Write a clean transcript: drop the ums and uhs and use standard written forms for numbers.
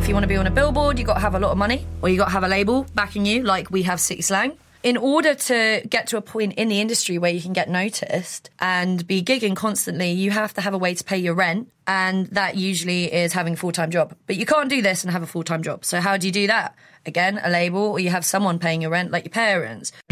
If you want to be on a billboard, you've got to have a lot of money, or you've got to have a label backing you, like we have City Slang. In order to get to a point in the industry where you can get noticed and be gigging constantly, you have to have a way to pay your rent, and that usually is having a full-time job. But you can't do this and have a full-time job. So how do you do that? Again, a label, or you have someone paying your rent, like your parents.